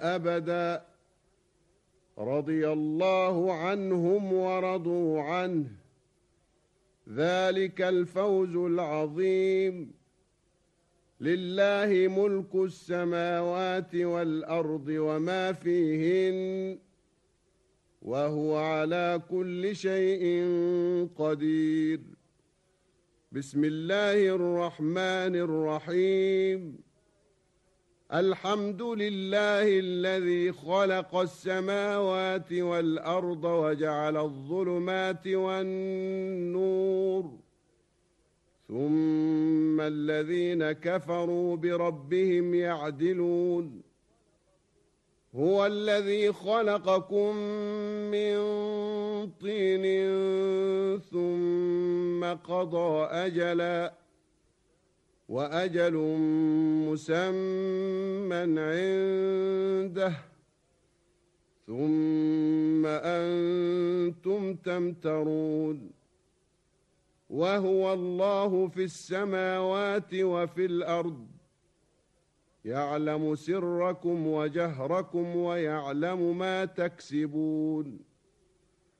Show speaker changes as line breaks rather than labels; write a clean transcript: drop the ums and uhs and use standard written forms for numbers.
أبدا، رضي الله عنهم ورضوا عنه، ذلك الفوز العظيم. لله ملك السماوات والأرض وما فيهن، وهو على كل شيء قدير. بسم الله الرحمن الرحيم. الحمد لله الذي خلق السماوات والأرض وجعل الظلمات والنور، ثم الذين كفروا بربهم يعدلون. هو الذي خلقكم من طين ثم قضى أجلا، وأجل مسمى عنده، ثم أنتم تمترون. وهو الله في السماوات وفي الأرض، يعلم سركم وجهركم ويعلم ما تكسبون.